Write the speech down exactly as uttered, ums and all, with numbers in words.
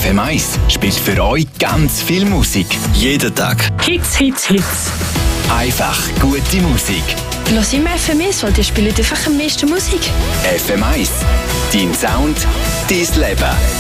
M eins spielt für euch ganz viel Musik. Jeden Tag. Hits, Hits, Hits. Einfach gute Musik. Lass immer F M eins, weil die spielen einfach am meisten Musik. F M eins. Dein Sound, dein Leben.